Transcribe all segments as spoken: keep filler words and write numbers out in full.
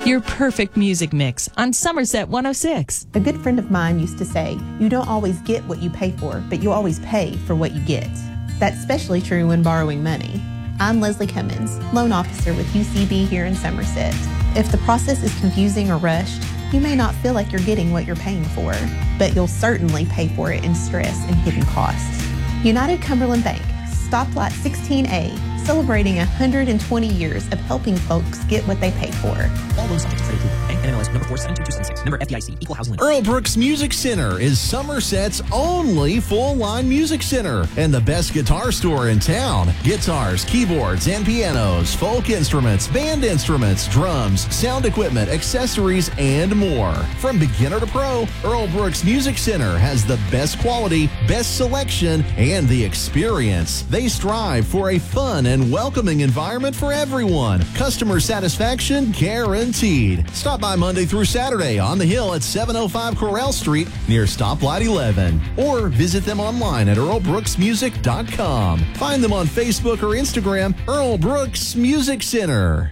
Your perfect music mix on Somerset one oh six. A good friend of mine used to say, you don't always get what you pay for, but you always pay for what you get. That's especially true when borrowing money. I'm Leslie Cummins, loan officer with U C B here in Somerset. If the process is confusing or rushed, you may not feel like you're getting what you're paying for, but you'll certainly pay for it in stress and hidden costs. United Cumberland Bank, Stoplight sixteen A, celebrating one hundred twenty years of helping folks get what they pay for. All loans subject to credit approval. Bank N M L S number four seven two two seven six. Number F D I C. Equal housing lender. Earl Brooks Music Center is Somerset's only full-line music center and the best guitar store in town. Guitars, keyboards, and pianos, folk instruments, band instruments, drums, sound equipment, accessories, and more. From beginner to pro, Earl Brooks Music Center has the best quality, best selection, and the experience. They strive for a fun and welcoming environment for everyone. Customer satisfaction guaranteed. Stop by Monday through Saturday on the Hill at seven oh five Corral Street near Stoplight eleven. Or visit them online at earl brooks music dot com. Find them on Facebook or Instagram, Earl Brooks Music Center.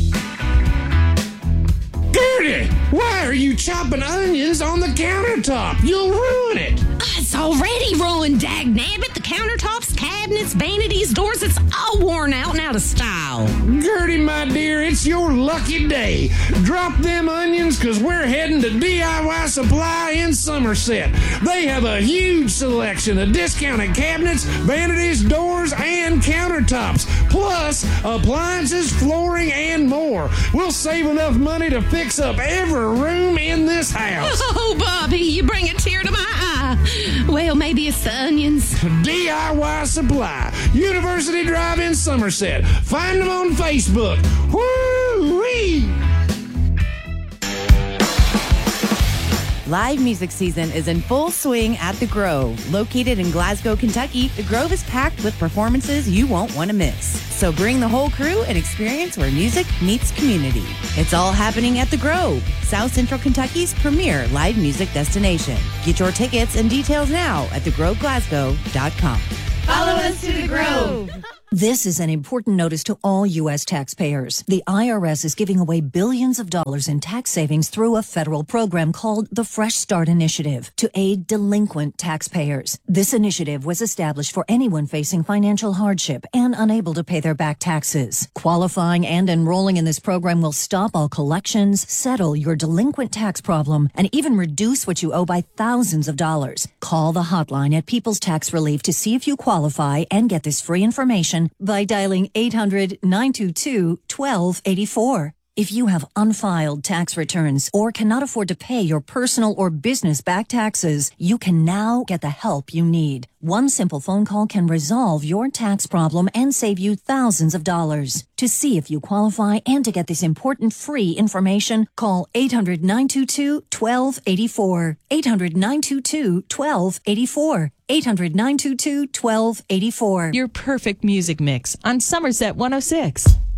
Gertie, why are you chopping onions on the countertop? You'll ruin it. It's already ruined, dagnabbit. The countertops, cabinets, vanities, doors, it's all worn out and out of style. Gertie, my dear, it's your lucky day. Drop them onions, because we're heading to D I Y Supply in Somerset. They have a huge selection of discounted cabinets, vanities, doors, and countertops, plus appliances, flooring, and more. We'll save enough money to fix up every room in this house. Oh, Bobby, you bring a tear to my eye. Well, maybe it's the onions. D I Y Supply, University Drive in Somerset. Find them on Facebook. Woo-wee! Live music season is in full swing at The Grove. Located in Glasgow, Kentucky, The Grove is packed with performances you won't want to miss. So bring the whole crew and experience where music meets community. It's all happening at The Grove, South Central Kentucky's premier live music destination. Get your tickets and details now at the grove glasgow dot com. Follow us to The Grove. This is an important notice to all U S taxpayers. The I R S is giving away billions of dollars in tax savings through a federal program called the Fresh Start Initiative to aid delinquent taxpayers. This initiative was established for anyone facing financial hardship and unable to pay their back taxes. Qualifying and enrolling in this program will stop all collections, settle your delinquent tax problem, and even reduce what you owe by thousands of dollars. Call the hotline at People's Tax Relief to see if you qualify and get this free information by dialing eight hundred, nine two two, one two eight four. If you have unfiled tax returns or cannot afford to pay your personal or business back taxes, you can now get the help you need. One simple phone call can resolve your tax problem and save you thousands of dollars. To see if you qualify and to get this important free information, call eight hundred, nine two two, one two eight four. eight hundred, nine two two, one two eight four. eight hundred, nine two two, one two eight four. Your perfect music mix on Somerset one oh six.